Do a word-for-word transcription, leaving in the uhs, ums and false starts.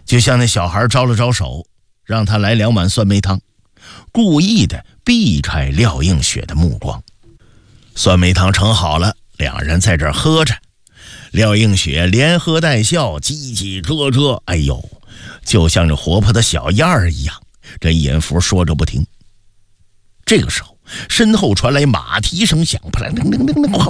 就向那小孩招了招手，让他来两碗酸梅汤，故意的避开廖映雪的目光。酸梅汤盛好了，两人在这儿喝着，廖映雪连喝带笑，叽叽喳喳，哎呦，就像这活泼的小燕儿一样，这音符说着不停。这个时候，身后传来马蹄声响，